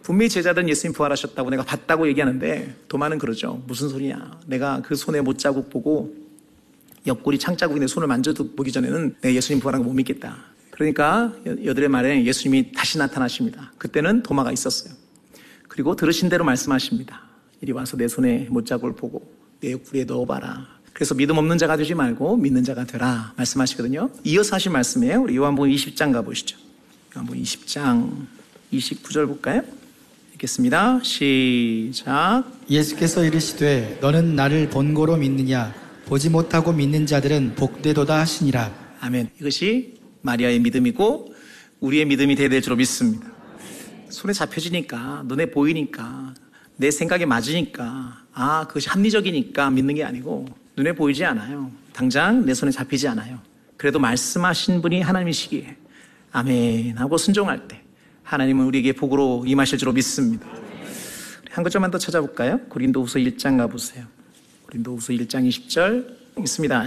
분명히 제자들은 예수님 부활하셨다고 내가 봤다고 얘기하는데 도마는 그러죠. 무슨 소리냐. 내가 그 손에 못자국 보고 옆구리 창자국에 내 손을 만져보기 전에는 내가 예수님 부활한 거 못 믿겠다. 그러니까 여들의 말에 예수님이 다시 나타나십니다. 그때는 도마가 있었어요. 그리고 들으신 대로 말씀하십니다. 이리 와서 내 손에 못자국을 보고 내 옆구리에 넣어봐라. 그래서 믿음 없는 자가 되지 말고 믿는 자가 되라 말씀하시거든요. 이어서 하신 말씀이에요. 우리 요한복음 20장 가보시죠. 요한복음 20장 29절 볼까요? 읽겠습니다. 시작. 예수께서 이르시되 너는 나를 본고로 믿느냐? 보지 못하고 믿는 자들은 복되도다 하시니라. 아멘. 이것이 마리아의 믿음이고 우리의 믿음이 되어야 될 줄로 믿습니다. 손에 잡혀지니까, 눈에 보이니까, 내 생각에 맞으니까, 그것이 합리적이니까 믿는 게 아니고 눈에 보이지 않아요. 당장 내 손에 잡히지 않아요. 그래도 말씀하신 분이 하나님이시기에 아멘 하고 순종할 때 하나님은 우리에게 복으로 임하실 줄로 믿습니다. 한 구절만 더 찾아볼까요? 고린도후서 1장 가보세요. 고린도후서 1장 20절 있습니다.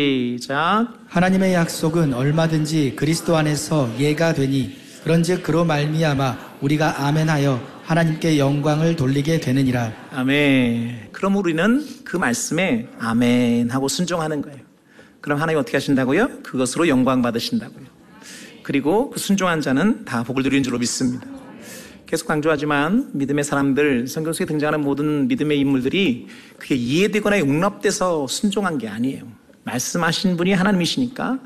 시작. 하나님의 약속은 얼마든지 그리스도 안에서 예가 되니 그런즉 그로 말미암아 우리가 아멘하여 하나님께 영광을 돌리게 되느니라. 아멘. 그럼 우리는 그 말씀에 아멘 하고 순종하는 거예요. 그럼 하나님 어떻게 하신다고요? 그것으로 영광 받으신다고요. 그리고 그 순종한 자는 다 복을 누리는 줄로 믿습니다. 계속 강조하지만 믿음의 사람들, 성경 속에 등장하는 모든 믿음의 인물들이 그게 이해되거나 용납돼서 순종한 게 아니에요. 말씀하신 분이 하나님이시니까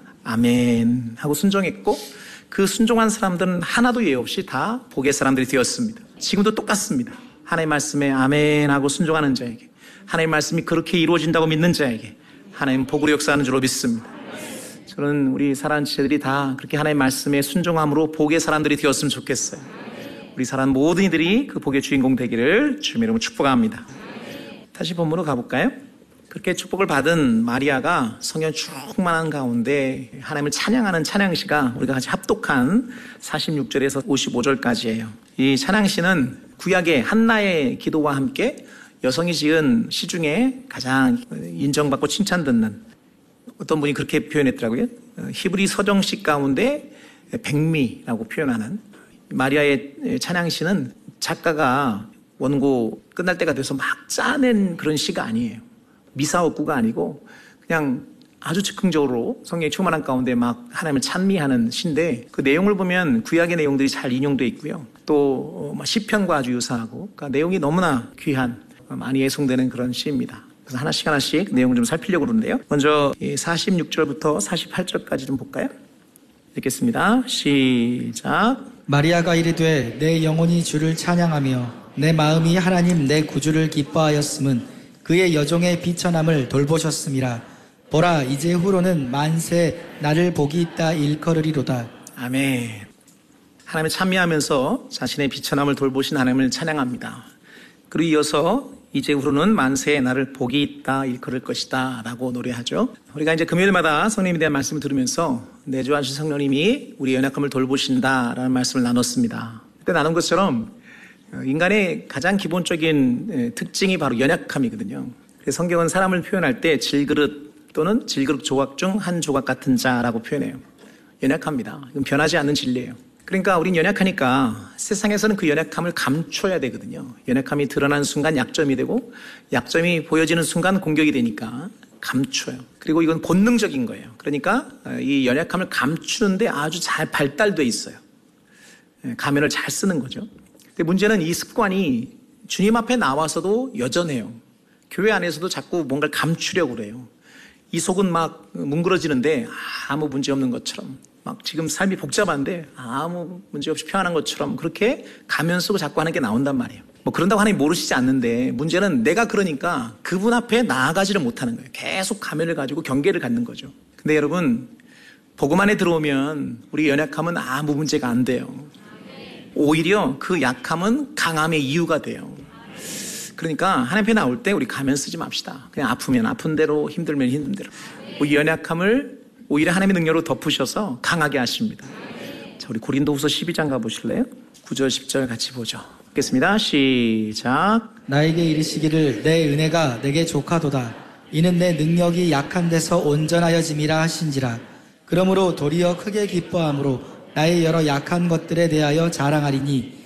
아멘 하고 순종했고 그 순종한 사람들은 하나도 예외 없이 다 복의 사람들이 되었습니다. 지금도 똑같습니다. 하나님의 말씀에 아멘 하고 순종하는 자에게, 하나님의 말씀이 그렇게 이루어진다고 믿는 자에게 하나님 복으로 역사하는 줄로 믿습니다. 저는 우리 사랑하는 지체들이 다 그렇게 하나님의 말씀에 순종함으로 복의 사람들이 되었으면 좋겠어요. 우리 사랑하는 모든 이들이 그 복의 주인공 되기를 주님의 이름으로 축복합니다. 다시 본문으로 가볼까요? 그렇게 축복을 받은 마리아가 성령 충만한 가운데 하나님을 찬양하는 찬양시가 우리가 같이 합독한 46절에서 55절까지예요. 이 찬양시는 구약의 한나의 기도와 함께 여성이 지은 시 중에 가장 인정받고 칭찬듣는, 어떤 분이 그렇게 표현했더라고요. 히브리 서정시 가운데 백미라고 표현하는 마리아의 찬양시는 작가가 원고 끝날 때가 돼서 막 짜낸 그런 시가 아니에요. 미사옥구가 아니고 그냥 아주 즉흥적으로 성령의 충만한 가운데 막 하나님을 찬미하는 시인데, 그 내용을 보면 구약의 내용들이 잘 인용되어 있고요. 또 시편과 아주 유사하고, 그러니까 내용이 너무나 귀한, 많이 애송되는 그런 시입니다. 그래서 하나씩 하나씩 내용을 좀 살피려고 그러는데요. 먼저 46절부터 48절까지 좀 볼까요? 읽겠습니다. 시작. 마리아가 이르되 내 영혼이 주를 찬양하며 내 마음이 하나님 내 구주를 기뻐하였음은 그의 여종의 비천함을 돌보셨음이라. 보라 이제 후로는 만세 나를 복이 있다 일컬으리로다. 아멘. 하나님을 찬미하면서 자신의 비천함을 돌보신 하나님을 찬양합니다. 그리고 이어서 이제 후로는 만세에 나를 복이 있다 일컬을 것이다 라고 노래하죠. 우리가 이제 금요일마다 성령님에 대한 말씀을 들으면서 내주하신 성령님이 우리의 연약함을 돌보신다라는 말씀을 나눴습니다. 그때 나눈 것처럼 인간의 가장 기본적인 특징이 바로 연약함이거든요. 그래서 성경은 사람을 표현할 때 질그릇 또는 질그릇 조각 중 한 조각 같은 자라고 표현해요. 연약합니다. 이건 변하지 않는 진리예요. 그러니까 우린 연약하니까 세상에서는 그 연약함을 감춰야 되거든요. 연약함이 드러나는 순간 약점이 되고, 약점이 보여지는 순간 공격이 되니까 감춰요. 그리고 이건 본능적인 거예요. 그러니까 이 연약함을 감추는데 아주 잘 발달돼 있어요. 가면을 잘 쓰는 거죠. 근데 문제는 이 습관이 주님 앞에 나와서도 여전해요. 교회 안에서도 자꾸 뭔가를 감추려고 그래요. 이 속은 막 뭉그러지는데 아무 문제 없는 것처럼, 막 지금 삶이 복잡한데 아무 문제 없이 평안한 것처럼 그렇게 가면 쓰고 자꾸 하는 게 나온단 말이에요. 뭐 그런다고 하나님 모르시지 않는데, 문제는 내가 그러니까 그분 앞에 나아가지를 못하는 거예요. 계속 가면을 가지고 경계를 갖는 거죠. 근데 여러분, 복음 안에 들어오면 우리 연약함은 아무 문제가 안 돼요. 오히려 그 약함은 강함의 이유가 돼요. 그러니까 하나님 앞에 나올 때 우리 가면 쓰지 맙시다. 그냥 아프면 아픈 대로, 힘들면 힘든 대로. 우리 연약함을 오히려 하나님의 능력으로 덮으셔서 강하게 하십니다. 자, 우리 고린도후서 12장 가보실래요? 9절 10절 같이 보죠. 읽겠습니다. 시작. 나에게 이르시기를 내 은혜가 내게 족하도다. 이는 내 능력이 약한 데서 온전하여짐이라 하신지라. 그러므로 도리어 크게 기뻐함으로 나의 여러 약한 것들에 대하여 자랑하리니